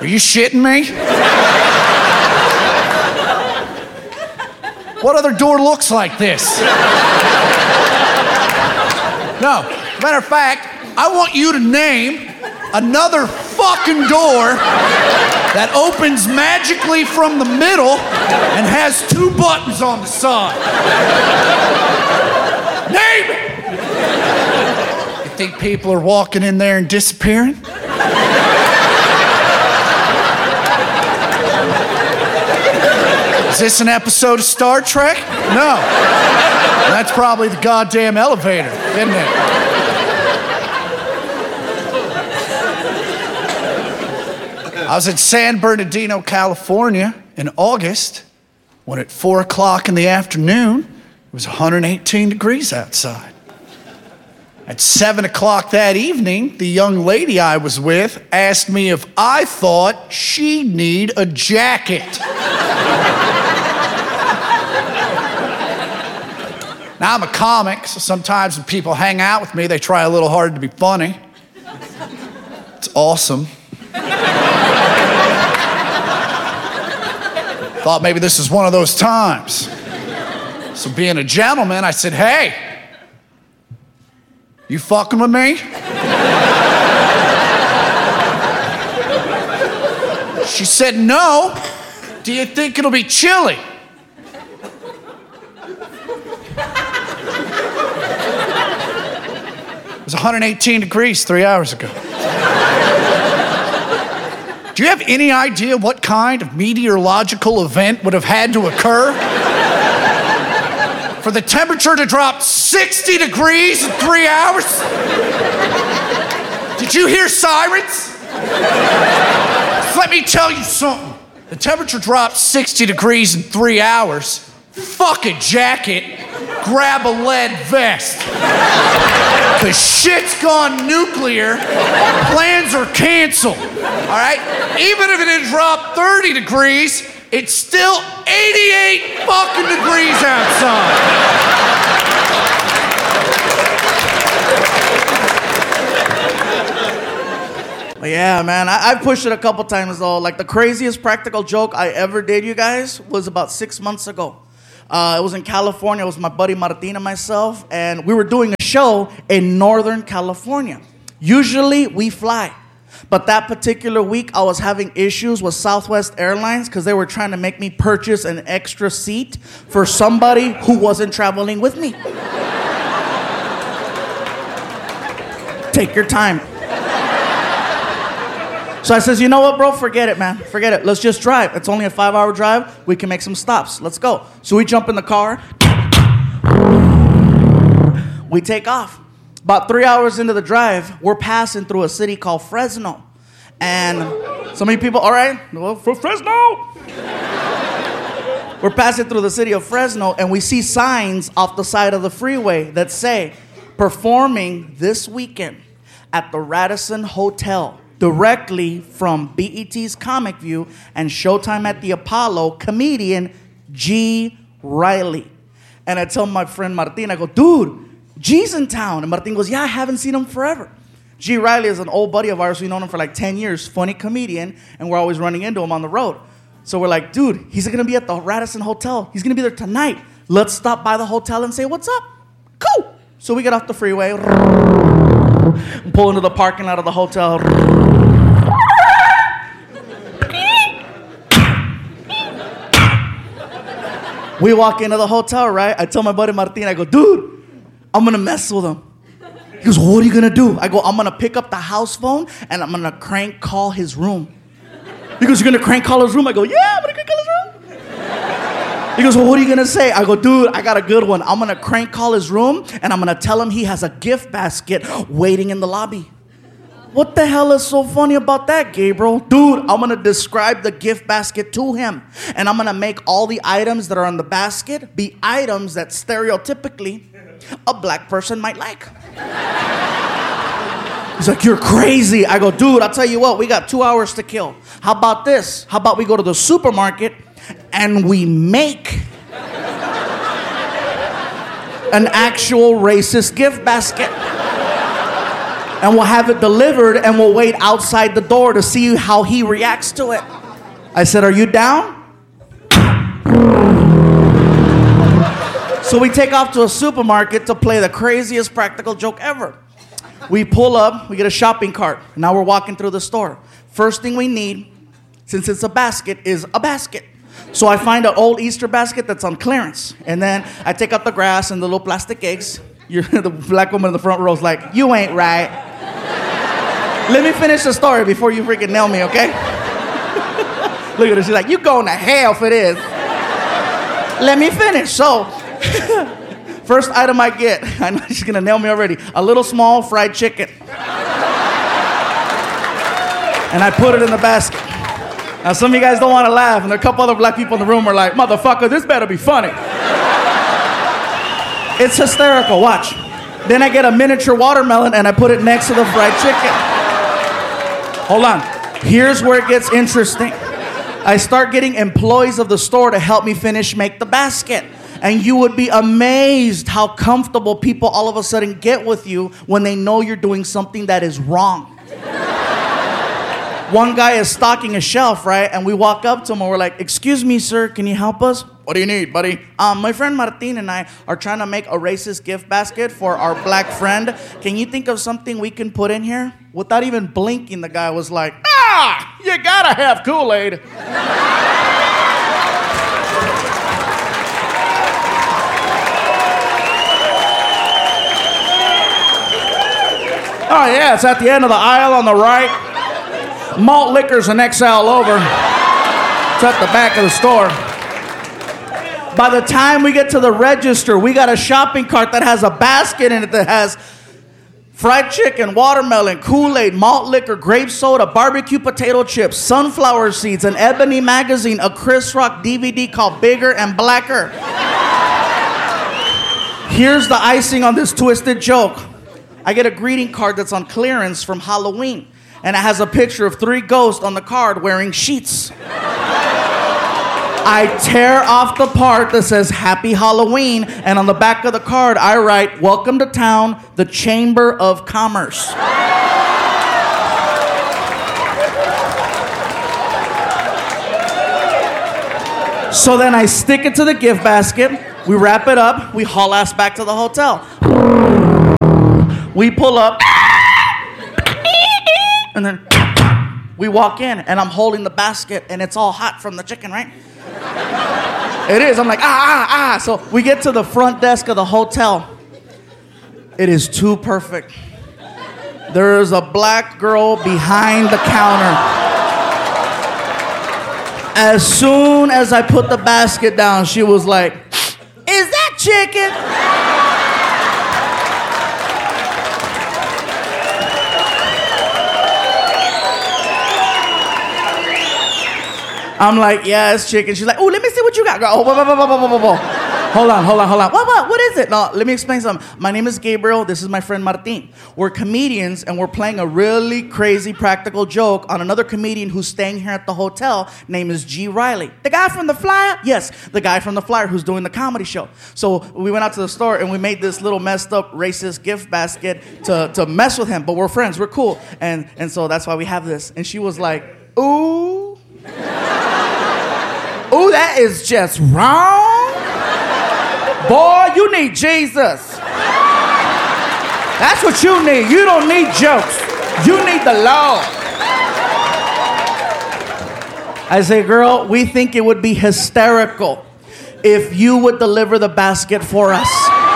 Are you shitting me? What other door looks like this? No. Matter of fact, I want you to name another fucking door that opens magically from the middle and has 2 buttons on the side. Name it! You think people are walking in there and disappearing? Is this an episode of Star Trek? No. That's probably the goddamn elevator, isn't it? I was in San Bernardino, California in August when at 4 o'clock in the afternoon, it was 118 degrees outside. At 7 o'clock that evening, the young lady I was with asked me if I thought she'd need a jacket. Now, I'm a comic, so sometimes when people hang out with me, they try a little hard to be funny. It's awesome. Thought maybe this is one of those times. So being a gentleman, I said, hey, you fucking with me? She said, no. Do you think it'll be chilly? It was 118 degrees 3 hours ago. Do you have any idea what kind of meteorological event would have had to occur for the temperature to drop 60 degrees in 3 hours? Did you hear sirens? Let me tell you something. The temperature dropped 60 degrees in 3 hours. Fuck a jacket, grab a lead vest. The shit's gone nuclear, plans are canceled, all right? Even if it had dropped 30 degrees, it's still 88 fucking degrees outside. Yeah, man, I've pushed it a couple times though. Like the craziest practical joke I ever did, you guys, was about 6 months ago. It was in California. It was my buddy Martin and myself, and we were doing a show in Northern California. Usually we fly, but that particular week I was having issues with Southwest Airlines because they were trying to make me purchase an extra seat for somebody who wasn't traveling with me. Take your time. So I says, you know what, bro? Forget it, man. Forget it. Let's just drive. It's only a 5-hour drive. We can make some stops. Let's go. So we jump in the car. We take off. About 3 hours into the drive, we're passing through a city called Fresno. And so many people, all right, well, for Fresno. We're passing through the city of Fresno, and we see signs off the side of the freeway that say, performing this weekend at the Radisson Hotel, directly from BET's Comic View and Showtime at the Apollo, comedian G. Riley. And I tell my friend Martin, I go, dude, G's in town. And Martin goes, yeah, I haven't seen him forever. G. Riley is an old buddy of ours. We've known him for like 10 years, funny comedian, and we're always running into him on the road. So we're like, dude, he's going to be at the Radisson Hotel. He's going to be there tonight. Let's stop by the hotel and say, what's up? Cool. So we get off the freeway, pull into the parking lot of the hotel. We walk into the hotel, right? I tell my buddy Martin, I go, dude, I'm going to mess with him. He goes, what are you going to do? I go, I'm going to pick up the house phone and I'm going to crank call his room. He goes, you're going to crank call his room? I go, yeah, I'm going to crank call his room. He goes, well, what are you going to say? I go, dude, I got a good one. I'm going to crank call his room and I'm going to tell him he has a gift basket waiting in the lobby. What the hell is so funny about that, Gabriel? Dude, I'm going to describe the gift basket to him. And I'm going to make all the items that are on the basket be items that stereotypically a black person might like. He's like, you're crazy. I go, dude, I'll tell you what, we got 2 hours to kill. How about this? How about we go to the supermarket and we make an actual racist gift basket? and we'll have it delivered and we'll wait outside the door to see how he reacts to it. I said, are you down? So we take off to a supermarket to play the craziest practical joke ever. We pull up, we get a shopping cart. Now we're walking through the store. First thing we need, since it's a basket, is a basket. So I find an old Easter basket that's on clearance. And then I take out the grass and the little plastic eggs. The black woman in the front row is like, you ain't right. Let me finish the story before you freaking nail me, okay? Look at her, she's like, you going to hell for this. Let me finish. So, first item I get, I know she's gonna nail me already, a little small fried chicken. And I put it in the basket. Now some of you guys don't want to laugh, and there are a couple other black people in the room are like, motherfucker, this better be funny. It's hysterical, watch. Then I get a miniature watermelon and I put it next to the fried chicken. Hold on, here's where it gets interesting. I start getting employees of the store to help me make the basket. And you would be amazed how comfortable people all of a sudden get with you when they know you're doing something that is wrong. One guy is stocking a shelf, right? And we walk up to him and we're like, excuse me, sir, can you help us? What do you need, buddy? My friend Martin and I are trying to make a racist gift basket for our black friend. Can you think of something we can put in here? Without even blinking, the guy was like, you gotta have Kool-Aid. Oh, yeah, it's at the end of the aisle on the right. Malt liquor's an XL over. It's at the back of the store. By the time we get to the register, we got a shopping cart that has a basket in it that has fried chicken, watermelon, Kool-Aid, malt liquor, grape soda, barbecue potato chips, sunflower seeds, an Ebony magazine, a Chris Rock DVD called Bigger and Blacker. Here's the icing on this twisted joke. I get a greeting card that's on clearance from Halloween, and it has a picture of 3 ghosts on the card wearing sheets. I tear off the part that says Happy Halloween, and on the back of the card I write, welcome to town, the Chamber of Commerce. So then I stick it to the gift basket, we wrap it up, we haul ass back to the hotel. We pull up, and then we walk in, and I'm holding the basket, and it's all hot from the chicken, right? It is. I'm like, So we get to the front desk of the hotel. It is too perfect. There's a black girl behind the counter. As soon as I put the basket down, she was like, is that chicken? I'm like, yeah, it's chicken. She's like, oh, let me see what you got. Oh, Hold on. What is it? No, let me explain something. My name is Gabriel. This is my friend Martin. We're comedians, and we're playing a really crazy practical joke on another comedian who's staying here at the hotel. Name is G. Riley. The guy from The Flyer? Yes, the guy from The Flyer who's doing the comedy show. So we went out to the store, and we made this little messed up racist gift basket to mess with him. But we're friends. We're cool. And so that's why we have this. And she was like, ooh. Ooh, that is just wrong. Boy, you need Jesus. That's what you need. You don't need jokes. You need the Lord. I say, girl, we think it would be hysterical if you would deliver the basket for us.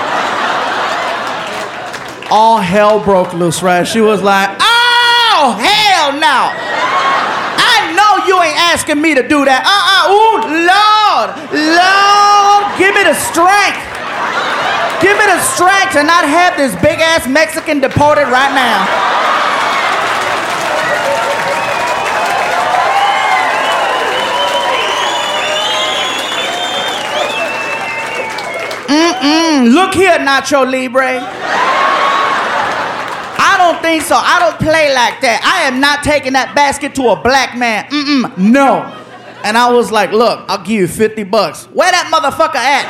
All hell broke loose, right? She was like, oh, hell no. You ain't asking me to do that. Ooh, Lord, give me the strength. Give me the strength to not have this big ass Mexican deported right now. Look here, Nacho Libre. I don't think so. I don't play like that. I am not taking that basket to a black man. No. And I was like, look, I'll give you $50. Where that motherfucker at?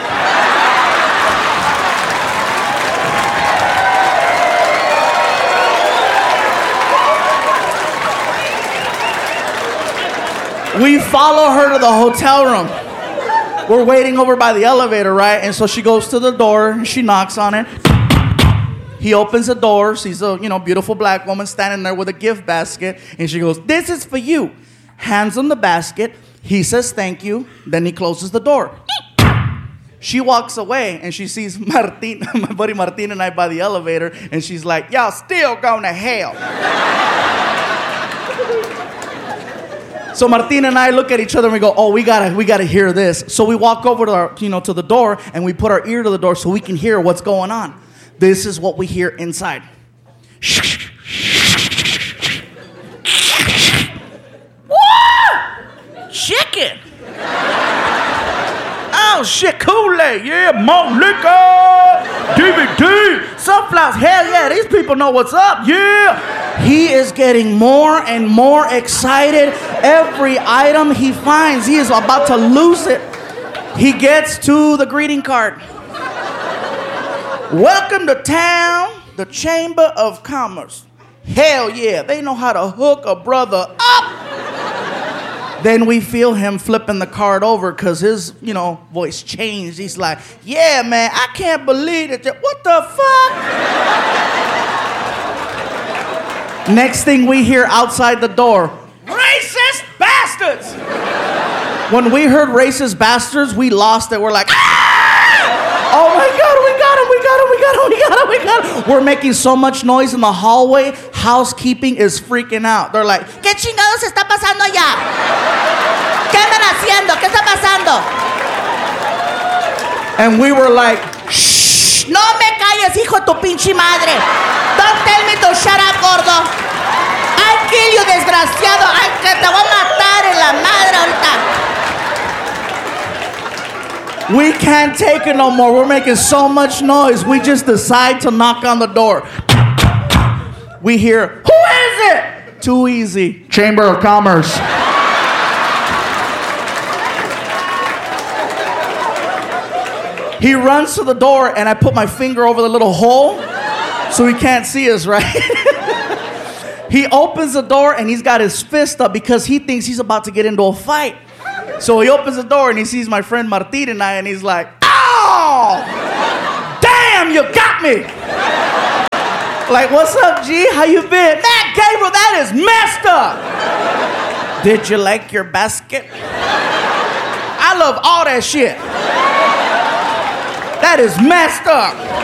We follow her to the hotel room. We're waiting over by the elevator, right? And so she goes to the door and she knocks on it. He opens the door, sees a beautiful black woman standing there with a gift basket, and she goes, "This is for you." Hands him the basket. He says thank you. Then he closes the door. She walks away and she sees Martin, my buddy Martin and I by the elevator, and she's like, "Y'all still going to hell." So Martin and I look at each other and we go, "Oh, we gotta hear this." So we walk over to the door and we put our ear to the door so we can hear what's going on. This is what we hear inside. What? Chicken. Oh shit, Kool-Aid, yeah, malt liquor, DVD, sunflowers, hell yeah, these people know what's up, yeah. He is getting more and more excited every item he finds. He is about to lose it. He gets to the greeting card. "Welcome to town, the Chamber of Commerce." Hell yeah, they know how to hook a brother up. Then we feel him flipping the card over because his, voice changed. He's like, "Yeah, man, I can't believe it. What the fuck?" Next thing we hear outside the door, "Racist bastards!" When we heard racist bastards, we lost it. We're like, "Ah! Oh my God, we got him. We're making so much noise in the hallway, housekeeping is freaking out. They're like, "¿Qué chingados está pasando allá? ¿Qué andan haciendo? ¿Qué está pasando?" And we were like, "Shh, no me calles, hijo de tu pinche madre. Don't tell me to shut up, gordo. I'll kill you, desgraciado. Ay, que te voy a matar en la madre ahorita." We can't take it no more. We're making so much noise. We just decide to knock on the door. We hear, "Who is it?" Too easy. Chamber of Commerce. He runs to the door and I put my finger over the little hole so he can't see us, right? He opens the door and he's got his fist up because he thinks he's about to get into a fight. So he opens the door and he sees my friend Martin and I, and he's like, "Oh, damn, you got me." Like, "What's up, G? How you been?" "Man, Gabriel, that is messed up." "Did you like your basket?" "I love all that shit. That is messed up."